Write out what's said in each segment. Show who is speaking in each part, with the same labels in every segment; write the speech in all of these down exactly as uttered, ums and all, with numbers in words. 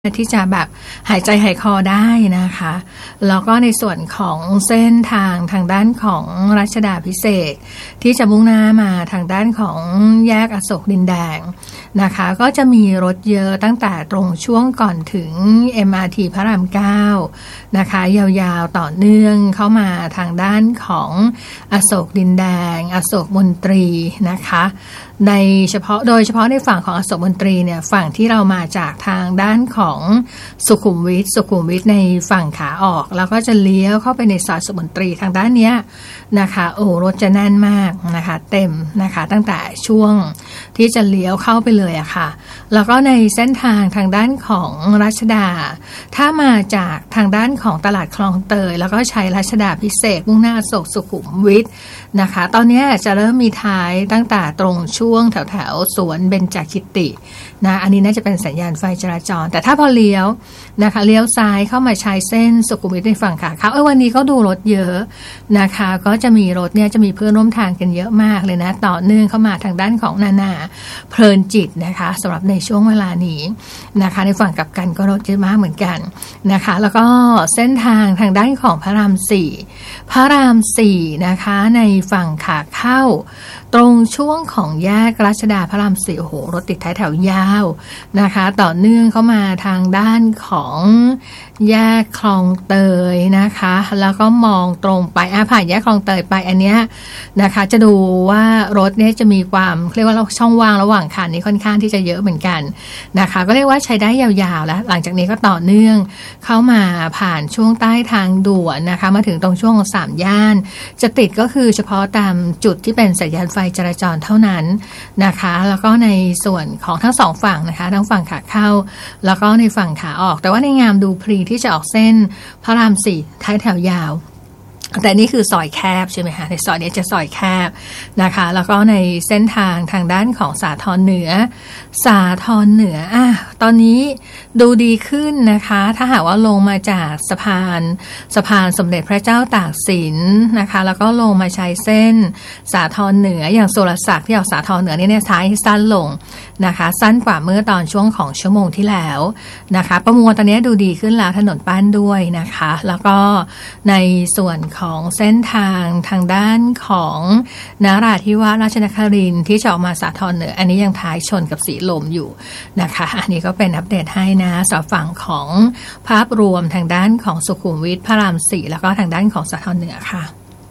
Speaker 1: ที่จะแบบหายใจหายคอได้นะคะแล้วก็ในส่วนของเส้นทางทางด้านของรัชดาภิเษกที่จะมุ่งหน้ามาทางด้านของแยกอโศกดินแดงนะคะก็จะมีรถเยอะตั้งแต่ตรงช่วงก่อนถึง เอ็ม อาร์ ที พระรามเก้านะคะยาวๆต่อเนื่องเข้ามาทางด้านของอโศกดินแดงอโศกมนตรีนะคะในเฉพาะโดยเฉพาะในฝั่งของอโศกมนตรีเนี่ยฝั่งที่เรามาจากทางด้านของสุขุมวิทสุขุมวิทในฝั่งขาออกแล้วก็จะเลี้ยวเข้าไปในซอยสุขุมวิททางด้านเนี้ยนะคะโอ้รถจะแน่นมากนะคะเต็มนะคะตั้งแต่ช่วงที่จะเลี้ยวเข้าไปเลยอะค่ะแล้วก็ในเส้นทางทางด้านของรัชดาถ้ามาจากทางด้านของตลาดคลองเตยแล้วก็ใช้รัชดาภิเษกมุ่งหน้าอโศกสุขุมวิทนะคะตอนนี้จะเริ่มมีท้ายตั้งแต่ตรงช่วงแถวแถวสวนเบญจกิตินะอันนี้น่าจะเป็นสัญญาณไฟจราจรแต่ถ้าพอเลี้ยวนะคะเลี้ยวซ้ายเข้ามาใช้เส้นสุขุมวิทในฝั่งขาเข้าเออวันนี้ก็ดูรถเยอะนะคะก็จะมีรถเนี่ยจะมีเพื่อนร่วมทางกันเยอะมากเลยนะต่อเนื่องเข้ามาทางด้านของนานาเพลินจิตนะคะสำหรับในช่วงเวลานี้นะคะในฝั่งกลับกันก็รถเยอะมากเหมือนกันนะคะแล้วก็เส้นทางทางด้านของพระรามสี่พระรามสี่นะคะในฝั่งขาเข้าตรงช่วงของแยกรัชดาพระรามสี่โอ้โหรถติดท้ายแถวยาวนะคะต่อเนื่องเข้ามาทางด้านของแยกคลองเตยนะคะแล้วก็มองตรงไปอ่ะผ่านแยกคลองเตยไปอันเนี้ยนะคะจะดูว่ารถเนี่ยจะมีความเรียกว่าช่องว่างระหว่างคันนี้ค่อนข้างที่จะเยอะเหมือนกันนะคะก็เรียกว่าใช้ได้ยาวๆแล้วหลังจากนี้ก็ต่อเนื่องเข้ามาผ่านช่วงใต้ทางด่วนนะคะมาถึงตรงช่วงของสามย่านจะติดก็คือเฉพาะตามจุดที่เป็นสัญญาณไฟจราจรเท่านั้นนะคะแล้วก็ในส่วนของทั้งสองฝั่งนะคะทั้งฝั่งขาเข้าแล้วก็ในฝั่งขาออกแต่ว่าในงามดูพลีที่จะออกเส้นพระรามสี่ท้ายแถวยาวแต่นี่คือซอยแคบใช่ไหมคะในซอยนี้จะซอยแคบนะคะแล้วก็ในเส้นทางทางด้านของสาทรเหนือสาทรเหนืออ่ะตอนนี้ดูดีขึ้นนะคะถ้าหากว่าลงมาจากสะพานสะพานสมเด็จพระเจ้าตากสินนะคะแล้วก็ลงมาใช้เส้นสาทรเหนืออย่างสุรศักดิ์ที่ออกสาทรเหนือนี่เนี่ยท้ายสั้นลงนะคะสั้นกว่าเมื่อตอนช่วงของชั่วโมงที่แล้วนะคะประมวลตอนนี้ดูดีขึ้นแล้วถนนป้านด้วยนะคะแล้วก็ในส่วนของเส้นทางทางด้านของนราธิวาสราชนครินทร์ที่จะออกมาสาทรเหนืออันนี้ยังท้ายชนกับสีลมอยู่นะคะอันนี้ก็เป็นอัปเดตให้นะสำหรับฝั่งของภาพรวมทางด้านของสุขุมวิทพระรามสี่แล้วก็ทางด้านของสาทรเหนือค่ะ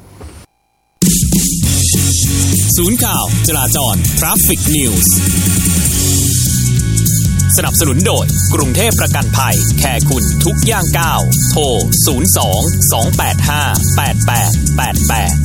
Speaker 2: ศูนย์ข่าวจราจร Traffic News สนับสนุนโดยกรุงเทพประกันภัยแคร์คุณทุกย่างก้าวโทรศูนย์ สอง สอง แปด ห้า แปด แปด แปด แปด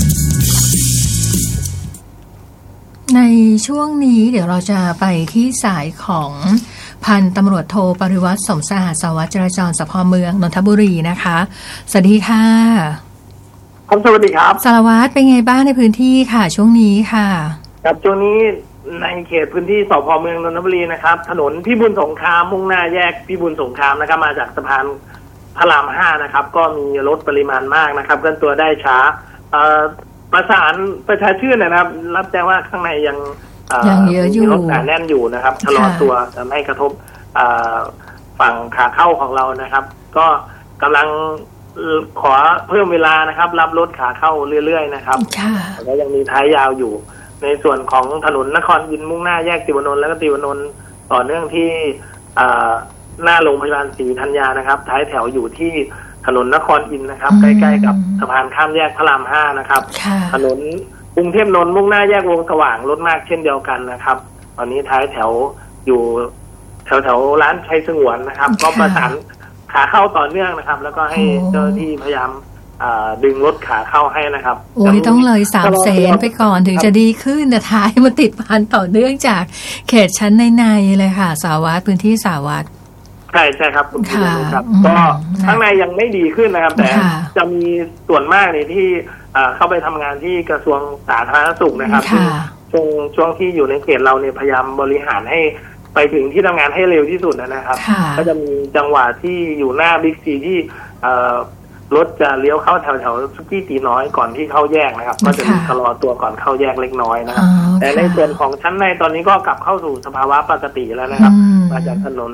Speaker 1: ในช่วงนี้เดี๋ยวเราจะไปที่สายของพันตำรวจโทปริวัติสมสะอาดสารวัตรจราจรสภ.เมืองนนทบุรีนะคะสวัสดีค่ะ
Speaker 3: ครับสวัสดีครับ
Speaker 1: สารวัตรเป็นไงบ้างในพื้นที่ค่ะช่วงนี้ค่ะ
Speaker 3: ครับช่วงนี้ในเขตพื้นที่สภ.เมืองนนทบุรีนะครับถนนพิบูลสงครามมุ่งหน้าแยกพิบูลสงครามนะครับมาจากสะพานพระรามห้านะครับก็มีรถปริมาณมากนะครับเคลื่อนตัวได้ช้าประสานประชาชื่นนะครับรับแจ้งว่าข้างในยัง
Speaker 1: ยังเยอะอยู่
Speaker 3: มีรถหนาแน่นอยู่นะครับชะลอตัวทำให้กระทบฝั่งขาเข้าของเรานะครับก็กำลังขอเพิ่มเวลานะครับรับรถขาเข้าเรื่อยๆนะครับแล้วยังมีท้ายยาวอยู่ในส่วนของถนนนครอินทร์มุ่งหน้าแยกติวนนท์แล้วก็ติวนนท์ต่อเนื่องที่หน้าโรงพยาบาลศรีธัญญานะครับท้ายแถวอยู่ที่ถนนนครอินทร์นะครับใกล้ๆกับสะพานข้ามแยกพระรามห้านะครับถนนกรุงเทพนนท์มุ่งหน้าแยกวงสว่างรถมากเช่นเดียวกันนะครับตอนนี้ท้ายแถวอยู่แถวๆร้านชัยสงวนนะครับก็ประสานขาเข้าต่อเนื่องนะครับแล้วก็ให้เจ้าที่พยายามดึงรถขาเข้าให้นะครับ
Speaker 1: โอ้ยต้องเลยสามแสนไปก่อนถึงจะดีขึ้นแต่ท้ายมันติดพันต่อเนื่องจากเขตชั้นในๆเลยค่ะสาวัตรพื้นที่สาวัตร
Speaker 3: ใช่ใช่ครับคุณผู้ชมครับก็ข้างในยังไม่ดีขึ้นนะครับแต่จะมีส่วนมากเลยที่เข้าไปทำงานที่กระทรวงสาธารณสุขนะครับช่วงช่วงที่อยู่ในเขตเราเนี่ยพยายามบริหารให้ไปถึงที่ทำงานให้เร็วที่สุดนะครับก็จะมีจังหวะที่อยู่หน้าบิ๊กซีที่รถจะเลี้ยวเข้าแถวแถวซุกี้ตีน้อยก่อนที่เข้าแยกนะครับก็จะมีชะลอตัวก่อนเข้าแยกเล็กน้อยนะครับแต่ในส่วนของชั้นในตอนนี้ก็กลับเข้าสู่สภาวะปกติแล้วนะครับมาจากถนน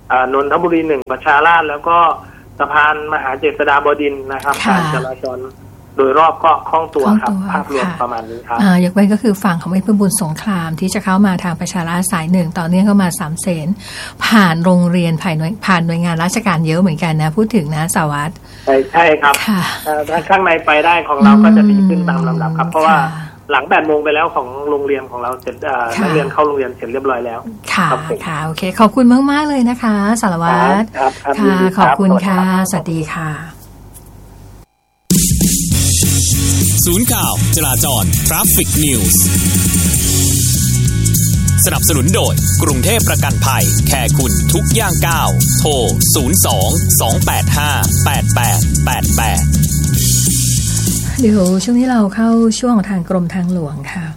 Speaker 3: นนทบุรีหนึ่งประชาราษฎร์แล้วก็สะพานมหาเจษฎาบดินทร์นะครับการจราจรโดยรอบก็คล่องตัวครับภาพรวมประมาณนี้ครับ
Speaker 1: ยกเว้นก็คือฝั่งของอำเภอบุญสงครามที่จะเข้ามาทางประชาราษฎร์สายหนึ่งต่อเนื่องเข้ามาสามเสนผ่านโรงเรียนผ่านหน่วยผ่านหน่วยงานราชการเยอะเหมือนกันนะพูดถึงนะสวัสดิ์
Speaker 3: ใช่ใช่ครับถ้าข้างในไปได้ของเราก็จะดีขึ้นตามลำดับครับเพราะว่าหลังแปดโมงไปแล้วของโรงเรียนของเราเสร็จนักเรียนเข้าโรงเรียนเสร็จเรียบร้อยแล้ว
Speaker 1: ค่ะค่ะโอเคขอบคุณมากๆเลยนะคะสารวัตรค่ะขอบคุณค่ะสวัสดีค่ะ
Speaker 2: ศูนย์ข่าวจราจร Traffic News สนับสนุนโดยกรุงเทพประกันภัยแค่คุณทุกย่างก้าวโทรศูนย์ สอง สอง แปด ห้า แปด แปด แปด แปด
Speaker 1: เดี๋ยวช่วงนี้เราเข้าช่วงทางกรมทางหลวงค่ะ